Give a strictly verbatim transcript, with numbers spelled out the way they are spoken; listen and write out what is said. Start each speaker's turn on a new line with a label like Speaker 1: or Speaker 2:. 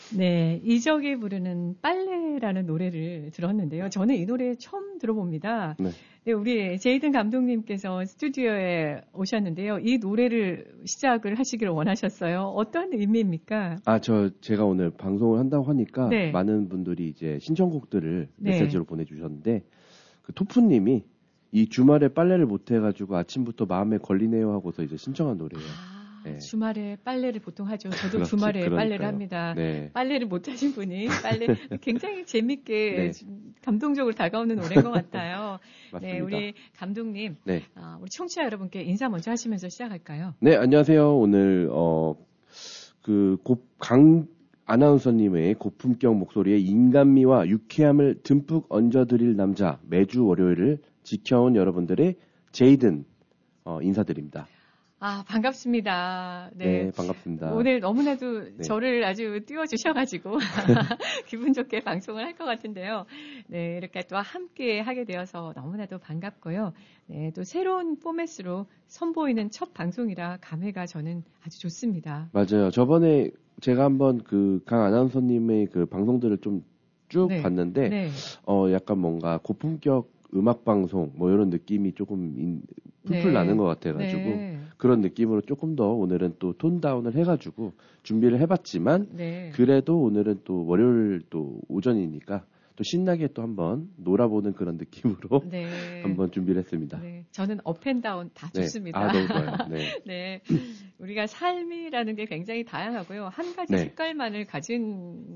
Speaker 1: 네, 이적이 부르는 빨래라는 노래를 들었는데요. 저는 이 노래 처음 들어봅니다.
Speaker 2: 네.
Speaker 1: 네, 우리 제이든 감독님께서 스튜디오에 오셨는데요. 이 노래를 시작을 하시기를 원하셨어요. 어떤 의미입니까?
Speaker 2: 아, 저 제가 오늘 방송을 한다고 하니까
Speaker 1: 네.
Speaker 2: 많은 분들이 이제 신청곡들을
Speaker 1: 네.
Speaker 2: 메시지로 보내주셨는데 그 토프님이 이 주말에 빨래를 못 해가지고 아침부터 마음에 걸리네요 하고서 이제 신청한 노래예요.
Speaker 1: 아,
Speaker 2: 네.
Speaker 1: 주말에 빨래를 보통 하죠. 저도
Speaker 2: 그렇지,
Speaker 1: 주말에
Speaker 2: 그러니까요.
Speaker 1: 빨래를 합니다.
Speaker 2: 네.
Speaker 1: 빨래를 못 하신 분이 빨래 굉장히 재밌게
Speaker 2: 네.
Speaker 1: 감동적으로 다가오는 노래인 것 같아요.
Speaker 2: 맞습니다.
Speaker 1: 네, 우리 감독님,
Speaker 2: 네.
Speaker 1: 어, 우리 청취자 여러분께 인사 먼저 하시면서 시작할까요?
Speaker 2: 네, 안녕하세요. 오늘 어 그 강 아나운서님의 고품격 목소리에 인간미와 유쾌함을 듬뿍 얹어드릴 남자, 매주 월요일을 지켜온 여러분들의 제이든 어, 인사드립니다.
Speaker 1: 아, 반갑습니다. 네.
Speaker 2: 네, 반갑습니다.
Speaker 1: 오늘 너무나도
Speaker 2: 네.
Speaker 1: 저를 아주 띄워주셔가지고 기분 좋게 방송을 할 것 같은데요. 네, 이렇게 또 함께 하게 되어서 너무나도 반갑고요. 네, 또 새로운 포맷으로 선보이는 첫 방송이라 감회가 저는 아주 좋습니다.
Speaker 2: 맞아요. 저번에 제가 한번 그 강 아나운서님의 그 방송들을 좀 쭉
Speaker 1: 네.
Speaker 2: 봤는데,
Speaker 1: 네.
Speaker 2: 어, 약간 뭔가 고품격 음악 방송 뭐 이런 느낌이 조금 인, 풀풀
Speaker 1: 네.
Speaker 2: 나는 것 같아가지고
Speaker 1: 네.
Speaker 2: 그런 느낌으로 조금 더 오늘은 또 톤 다운을 해가지고 준비를 해봤지만
Speaker 1: 네.
Speaker 2: 그래도 오늘은 또 월요일 또 오전이니까 또 신나게 또 한번 놀아보는 그런 느낌으로
Speaker 1: 네.
Speaker 2: 한번 준비를 했습니다.
Speaker 1: 네. 저는 업앤다운 다
Speaker 2: 네.
Speaker 1: 좋습니다.
Speaker 2: 아, 너무 좋아요. 네.
Speaker 1: 네. 우리가 삶이라는 게 굉장히 다양하고요. 한 가지
Speaker 2: 네.
Speaker 1: 색깔만을 가진